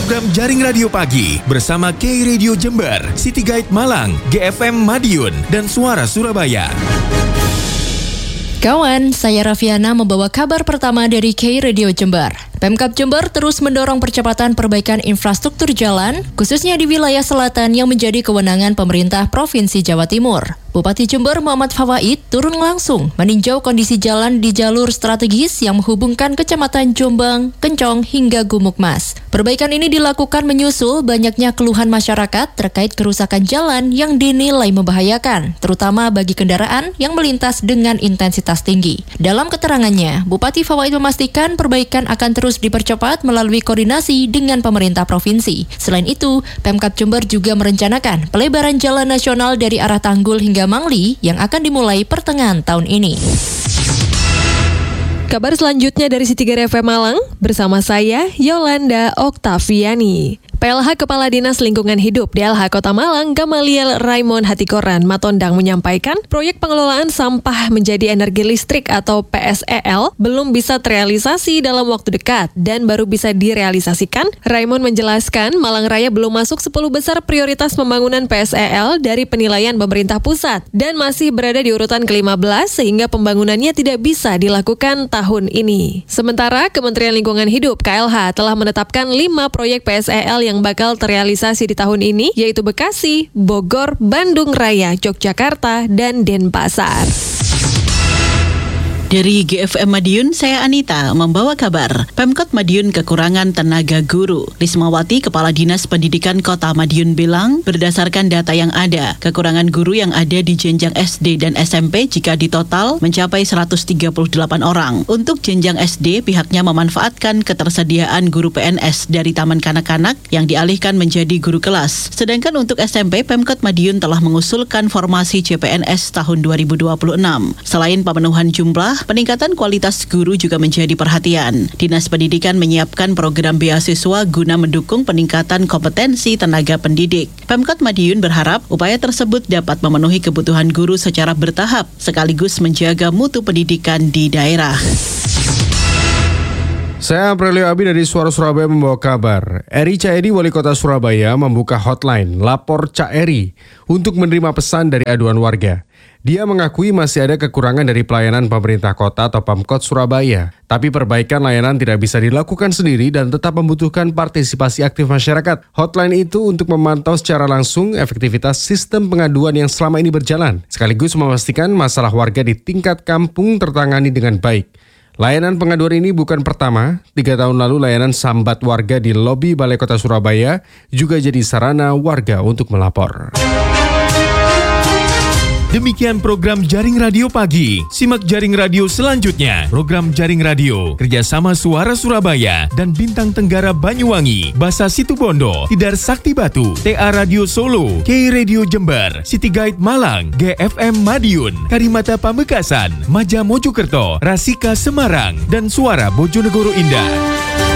program Jaring Radio Pagi bersama K Radio Jember, City Guide Malang, GFM Madiun, dan Suara Surabaya. Kawan, saya Raffiana membawa kabar pertama dari K Radio Jember. Pemkab Jember terus mendorong percepatan perbaikan infrastruktur jalan, khususnya di wilayah selatan yang menjadi kewenangan pemerintah Provinsi Jawa Timur. Bupati Jember Muhammad Fawaid turun langsung meninjau kondisi jalan di jalur strategis yang menghubungkan Kecamatan Jombang, Kencong hingga Gumukmas. Perbaikan ini dilakukan menyusul banyaknya keluhan masyarakat terkait kerusakan jalan yang dinilai membahayakan, terutama bagi kendaraan yang melintas dengan intensitas tinggi. Dalam keterangannya, Bupati Fawaid memastikan perbaikan akan terus dipercepat melalui koordinasi dengan pemerintah provinsi. Selain itu, Pemkab Jember juga merencanakan pelebaran jalan nasional dari arah Tanggul hingga Mangli yang akan dimulai pertengahan tahun ini. Kabar selanjutnya dari City Guide FM Malang bersama saya Yolanda Oktaviani. PLH Kepala Dinas Lingkungan Hidup DLH Kota Malang, Gamaliel Raymond Hatikoran Matondang menyampaikan, proyek pengelolaan sampah menjadi energi listrik atau PSEL belum bisa terrealisasi dalam waktu dekat dan baru bisa direalisasikan. Raymond menjelaskan, Malang Raya belum masuk 10 besar prioritas pembangunan PSEL dari penilaian pemerintah pusat dan masih berada di urutan ke-15 sehingga pembangunannya tidak bisa dilakukan tahun ini. Sementara Kementerian Lingkungan Hidup KLH telah menetapkan 5 proyek PSEL yang bakal terrealisasi di tahun ini, yaitu Bekasi, Bogor, Bandung Raya, Yogyakarta, dan Denpasar. Dari GFM Madiun, saya Anita membawa kabar. Pemkot Madiun kekurangan tenaga guru. Rismawati, Kepala Dinas Pendidikan Kota Madiun bilang, berdasarkan data yang ada, kekurangan guru yang ada di jenjang SD dan SMP jika ditotal mencapai 138 orang. Untuk jenjang SD, pihaknya memanfaatkan ketersediaan guru PNS dari Taman Kanak-Kanak yang dialihkan menjadi guru kelas. Sedangkan untuk SMP, Pemkot Madiun telah mengusulkan formasi CPNS tahun 2026. Selain pemenuhan jumlah, peningkatan kualitas guru juga menjadi perhatian. Dinas Pendidikan menyiapkan program beasiswa guna mendukung peningkatan kompetensi tenaga pendidik. Pemkot Madiun berharap upaya tersebut dapat memenuhi kebutuhan guru secara bertahap, sekaligus menjaga mutu pendidikan di daerah. Saya Aprelio Abi dari Suara Surabaya membawa kabar. Eri Caedi, Wali Kota Surabaya, membuka hotline Lapor Cak Eri untuk menerima pesan dari aduan warga. Dia mengakui masih ada kekurangan dari pelayanan pemerintah kota atau Pemkot Surabaya. Tapi perbaikan layanan tidak bisa dilakukan sendiri dan tetap membutuhkan partisipasi aktif masyarakat. Hotline itu untuk memantau secara langsung efektivitas sistem pengaduan yang selama ini berjalan, sekaligus memastikan masalah warga di tingkat kampung tertangani dengan baik. Layanan pengaduan ini bukan pertama. 3 tahun lalu layanan sambat warga di lobi Balai Kota Surabaya juga jadi sarana warga untuk melapor. Demikian program Jaring Radio Pagi. Simak Jaring Radio selanjutnya. Program Jaring Radio kerjasama Suara Surabaya dan Bintang Tenggara Banyuwangi, Basa Situbondo, Tidar Sakti Batu, TA Radio Solo, K Radio Jember, City Guide Malang, GFM Madiun, Karimata Pamekasan, Maja Mojokerto, Rasika Semarang, dan Suara Bojonegoro Indah.